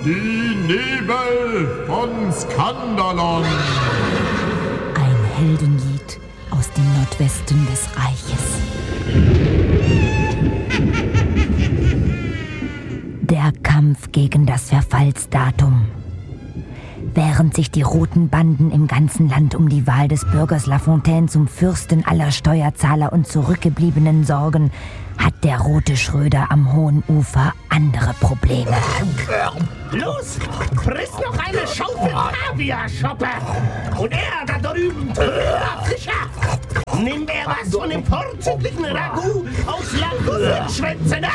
Die Nebel von Skandalon. Ein Heldenlied aus dem Nordwesten des Reiches. Der Kampf gegen das Verfallsdatum. Während sich die roten Banden im ganzen Land um die Wahl des Bürgers Lafontaine zum Fürsten aller Steuerzahler und Zurückgebliebenen sorgen, hat der rote Schröder am Hohen Ufer andere Probleme. Los, friss noch eine Schaufel Kaviar-Schoppe. Und er da drüben, Fischer. Nimmt er was von dem vorzüglichen Ragout aus Langoustschwänzen?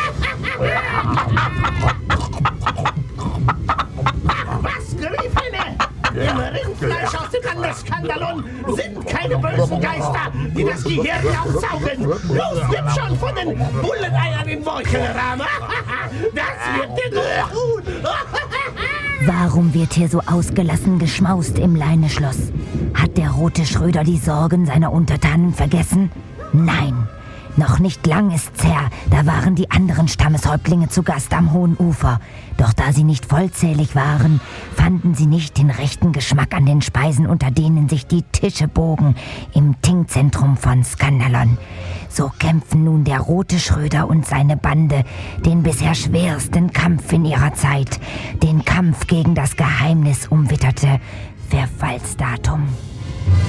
Was, Griffene? Im Rindfleisch aus dem Lande Skandalon sind keine bösen Geister, die das Gehirn aufsaugen. Los, nimm schon von den Bulleneiern in Wolkenrahmen. Das wird dir gut tun. Warum wird hier so ausgelassen geschmaust im Leineschloss? Hat der rote Schröder die Sorgen seiner Untertanen vergessen? Nein, noch nicht lang ist's her, da waren die anderen Stammeshäuptlinge zu Gast am Hohen Ufer. Doch da sie nicht vollzählig waren, fanden sie nicht den rechten Geschmack an den Speisen, unter denen sich die Tische bogen im Ting-Zentrum von Skandalon. So kämpfen nun der rote Schröder und seine Bande den bisher schwersten Kampf in ihrer Zeit, den Kampf gegen das geheimnisumwitterte Verfallsdatum.